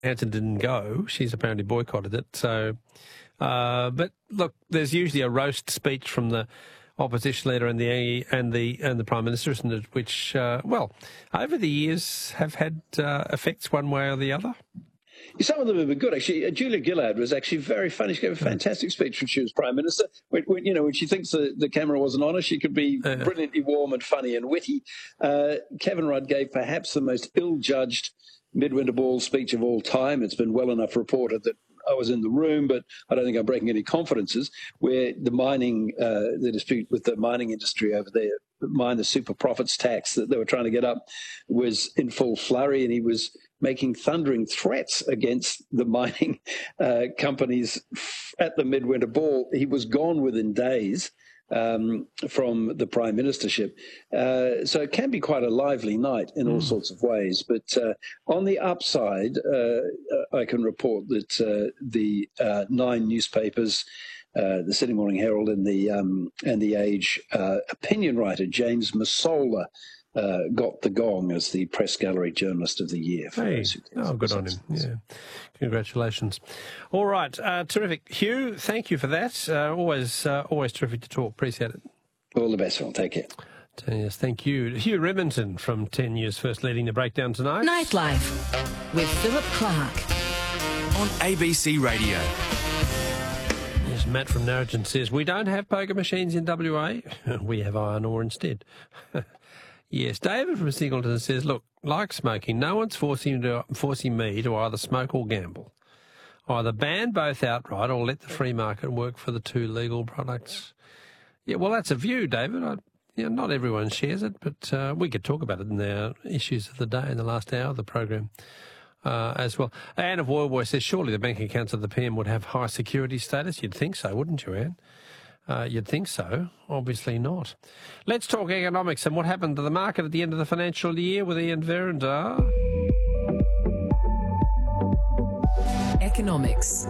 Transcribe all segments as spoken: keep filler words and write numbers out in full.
Hanson didn't go. She's apparently boycotted it. So, uh, but look, there's usually a roast speech from the opposition leader and the and the and the Prime Minister, isn't it? Which, uh, well, over the years have had uh, effects one way or the other. Some of them have been good, actually. Uh, Julia Gillard was actually very funny. She gave a fantastic speech when she was Prime Minister. When, when you know, when she thinks the, the camera wasn't on her, she could be uh, brilliantly warm and funny and witty. Uh, Kevin Rudd gave perhaps the most ill-judged Midwinter Ball speech of all time. It's been well enough reported that I was in the room, but I don't think I'm breaking any confidences, where the mining, uh, the dispute with the mining industry over there, mine the super profits tax that they were trying to get up, was in full flurry, and he was making thundering threats against the mining uh, companies at the Midwinter Ball. He was gone within days um, from the Prime Ministership. Uh, so it can be quite a lively night in all mm. sorts of ways. But uh, on the upside, uh, I can report that uh, the uh, nine newspapers, Uh, the Sydney Morning Herald and the um, and the Age, uh, opinion writer James Massola uh, got the gong as the Press Gallery Journalist of the Year. For hey, those who oh, good on him! Yeah, congratulations. All right, uh, terrific, Hugh. Thank you for that. Uh, always, uh, always terrific to talk. Appreciate it. All the best, Phil. Take care. Yes, thank you, Hugh Remington from ten News First, leading the breakdown tonight. Nightlife with Philip Clark on A B C Radio. Yes, Matt from Narrogin says, we don't have poker machines in W A. We have iron ore instead. Yes, David from Singleton says, look, like smoking, no one's forcing, to, forcing me to either smoke or gamble. Either ban both outright or let the free market work for the two legal products. Yeah, well, that's a view, David. I, you know, not everyone shares it, but uh, we could talk about it in the issues of the day in the last hour of the program. Uh, as well. Anne of Warboy says, surely the bank accounts of the P M would have high security status. You'd think so, wouldn't you, Anne? Uh, you'd think so. Obviously not. Let's talk economics and what happened to the market at the end of the financial year with Ian Verinder. Economics.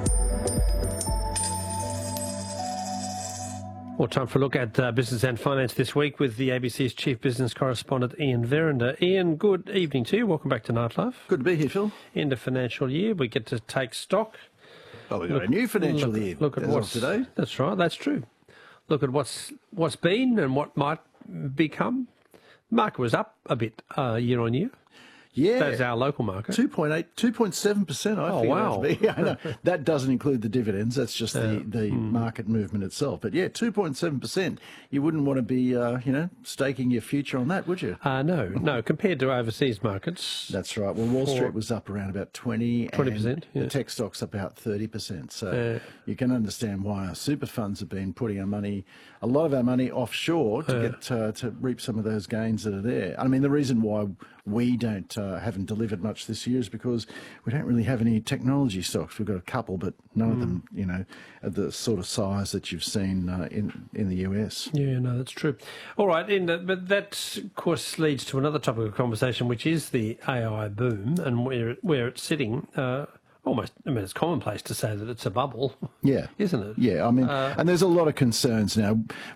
Well, time for a look at uh, business and finance this week with the A B C's chief business correspondent, Ian Verinder. Ian, good evening to you. Welcome back to Nightlife. Good to be here, Phil. End of financial year. We get to take stock. Oh, we've got a new financial look, year. Look at what's today. That's right. That's true. Look at what's what's been and what might become. Market was up a bit uh, year on year. Yeah. That's our local market. two point eight, two point seven percent, I oh, think. Wow. Yeah, I know. That doesn't include the dividends. That's just the, uh, the mm. market movement itself. But yeah, two point seven percent. You wouldn't want to be, uh, you know, staking your future on that, would you? Uh, no, no. Compared to overseas markets. That's right. Well, Wall Street was up around about twenty. twenty percent. And yeah. the tech stocks about thirty percent. So uh, you can understand why our super funds have been putting our money, a lot of our money offshore to uh, get uh, to reap some of those gains that are there. I mean, the reason why we don't uh, haven't delivered much this year is because we don't really have any technology stocks. We've got a couple, but none mm. of them, you know, at the sort of size that you've seen uh, in in the U S. Yeah, no, that's true. All right, in the, but that, of course, leads to another topic of conversation, which is the A I boom and where where it's sitting. Uh, Almost, I mean, it's commonplace to say that it's a bubble. Yeah, isn't it? Yeah, I mean, uh, and there's a lot of concerns now,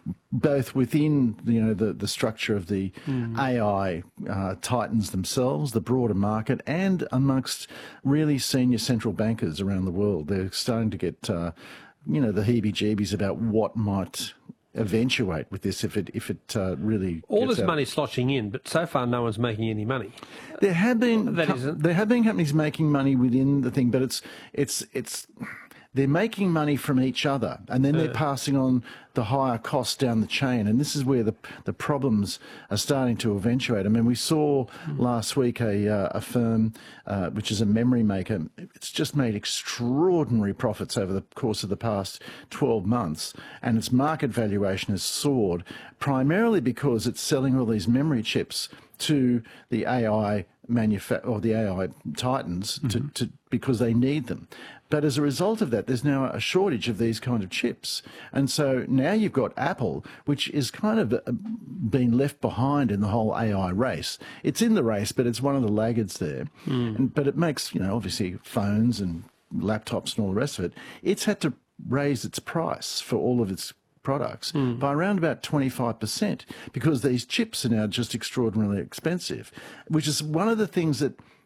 both within you know the the structure of the mm. A I uh, titans themselves, the broader market, and amongst really senior central bankers around the world. They're starting to get uh, you know the heebie-jeebies about what might eventuate with this if it if it uh, really all this out. money sloshing in, but so far no one's making any money. There have been that isn't. there have been companies making money within the thing, but it's it's it's they're making money from each other, and then they're uh, passing on the higher costs down the chain, and this is where the the problems are starting to eventuate. I mean, we saw mm. last week a uh, a firm uh, which is a memory maker. It's just made extraordinary profits over the course of the past twelve months, and its market valuation has soared, primarily because it's selling all these memory chips to the A I manufa- or the A I titans to, mm-hmm. to because they need them. But as a result of that, there's now a shortage of these kind of chips. And so now you've got Apple, which is kind of been left behind in the whole A I race. It's in the race, but it's one of the laggards there. Mm. And, but it makes, you know, obviously phones and laptops and all the rest of it. It's had to raise its price for all of its products mm. by around about twenty-five percent because these chips are now just extraordinarily expensive, which is one of the things that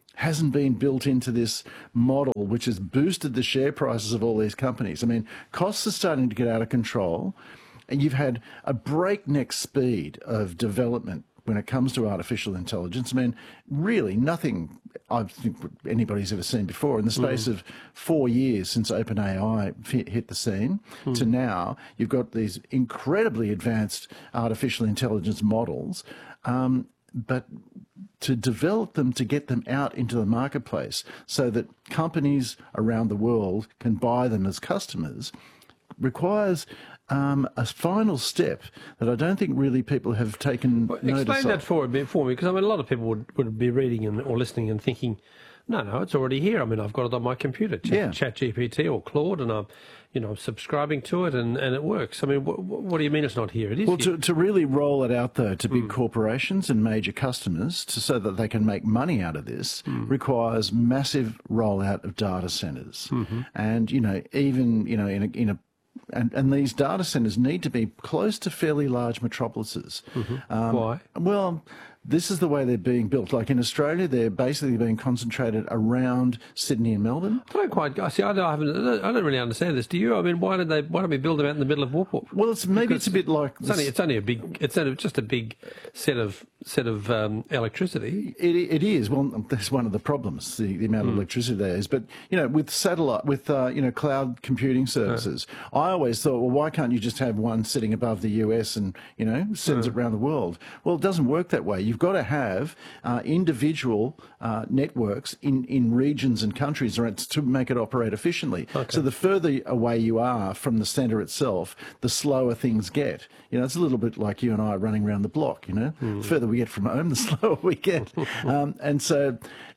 hasn't been built into this model, which has boosted the share prices of all these companies. I mean, costs are starting to get out of control, and you've had a breakneck speed of development when it comes to artificial intelligence. I mean, really nothing I think anybody's ever seen before. In the space mm. of four years since OpenAI hit the scene mm. to now, you've got these incredibly advanced artificial intelligence models, um, but to develop them, to get them out into the marketplace so that companies around the world can buy them as customers requires um, a final step that I don't think really people have taken well, notice explain that of. for a bit for me, because I mean, a lot of people would, would be reading and, or listening and thinking, no, no, it's already here. I mean, I've got it on my computer, Ch- yeah. ChatGPT or Claude, and I'm, you know, subscribing to it, and, and it works. I mean, wh- what do you mean it's not here? It is well, here. to, to really roll it out, though, to big mm. corporations and major customers, to, so that they can make money out of this, mm. requires massive rollout of data centres. Mm-hmm. And, you know, even, you know, in a, in a And, and these data centres need to be close to fairly large metropolises. Mm-hmm. Um, Why? Well, this is the way they're being built. Like in Australia, they're basically being concentrated around Sydney and Melbourne. I don't quite. I see. I don't, I, haven't, I don't really understand this. Do you? I mean, why did they? Why don't we build them out in the middle of Whoop Whoop? Well, it's maybe Because it's a bit like it's only. It's only a big. It's only just a big set of set of um, electricity. It, it is. Well, that's one of the problems, the, the amount of mm. electricity there is. But, you know, with satellite, with, uh, you know, cloud computing services, uh. I always thought, well, why can't you just have one sitting above the U S and, you know, sends uh. it around the world? Well, it doesn't work that way. You've got to have uh, individual uh, networks in, in regions and countries to make it operate efficiently. Okay. So the further away you are from the centre itself, the slower things get. You know, it's a little bit like you and I running around the block, you know. Mm. The further we get from home, the slower we get. um, and so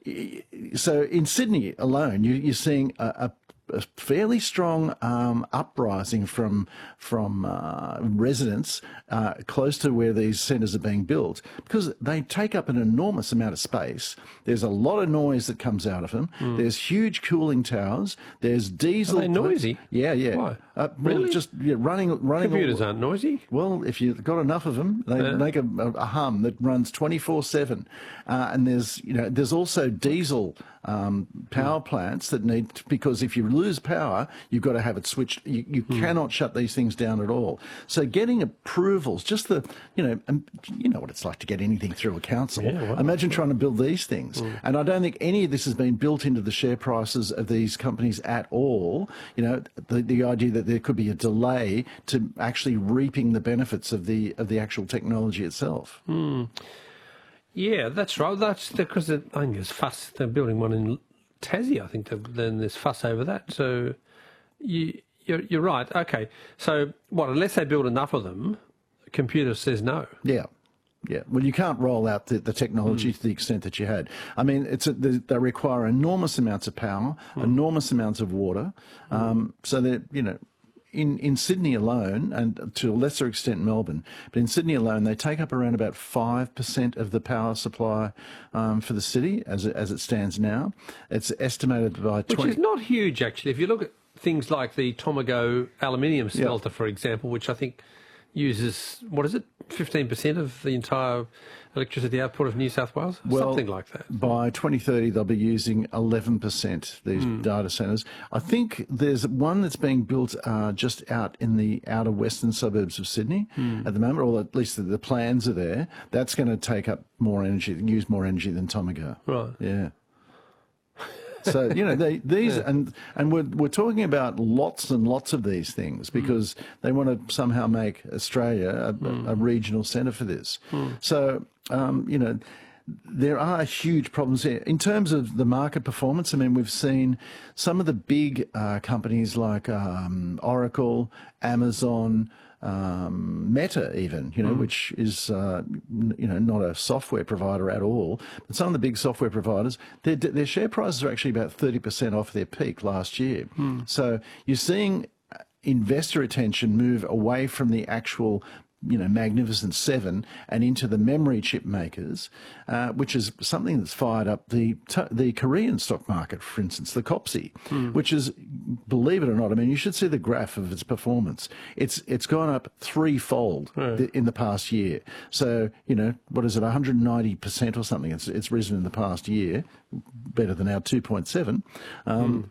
so in Sydney alone, you, you're seeing a, a a fairly strong um, uprising from from uh, residents uh, close to where these centres are being built, because they take up an enormous amount of space. There's a lot of noise that comes out of them. Mm. There's huge cooling towers. There's diesel. Are they noisy? Yeah, yeah. Why? Uh, well, really? Just yeah, running, running. Computers all, aren't noisy. Well, if you've got enough of them, they yeah. make a, a hum that runs twenty-four seven. Uh, and there's, you know, there's also diesel um, power mm. plants that need to, because if you lose power, you've got to have it switched. You, you mm. cannot shut these things down at all. So getting approvals, just the, you know, um, you know what it's like to get anything through a council. Yeah, well, Imagine trying to build these things. Mm. And I don't think any of this has been built into the share prices of these companies at all. You know, the, the idea that there could be a delay to actually reaping the benefits of the of the actual technology itself. Mm. Yeah, that's right. That's because I think there's fuss. They're building one in Tassie. I think then there's fuss over that. So you, you're, you're right. Okay. So what? Unless they build enough of them, the computer says no. Yeah. Yeah, well, you can't roll out the, the technology mm. to the extent that you had. I mean, it's a, they, they require enormous amounts of power, mm. enormous amounts of water. Mm. Um, so that, you know, in, in Sydney alone, and to a lesser extent Melbourne, but in Sydney alone, they take up around about five percent of the power supply um, for the city as it, as it stands now. It's estimated by twenty... Which is not huge, actually. If you look at things like the Tomago aluminium smelter, yep. for example, which I think uses, what is it, fifteen percent of the entire electricity output of New South Wales? Well, something like that. By twenty thirty, they'll be using eleven percent, these mm. data centres. I think there's one that's being built uh, just out in the outer western suburbs of Sydney mm. at the moment, or at least the, the plans are there. That's going to take up more energy, use more energy than Tomago. Right. Yeah. So, you know, they, these, yeah. and and we're, we're talking about lots and lots of these things because mm. they want to somehow make Australia a, mm. a regional centre for this. Mm. So, um, you know, there are huge problems here. In terms of the market performance, I mean, we've seen some of the big uh, companies like um, Oracle, Amazon, Um, Meta even, you know, mm. which is, uh, you know, not a software provider at all. But some of the big software providers, their, their share prices are actually about thirty percent off their peak last year. Mm. So you're seeing investor attention move away from the actual you know, Magnificent Seven and into the memory chip makers, uh, which is something that's fired up the the Korean stock market, for instance, the C O P S I, mm. which is, believe it or not, I mean, you should see the graph of its performance. It's it's gone up threefold yeah. th- in the past year. So, you know, what is it, one hundred ninety percent or something? It's it's risen in the past year, better than our two point seven. Um, mm.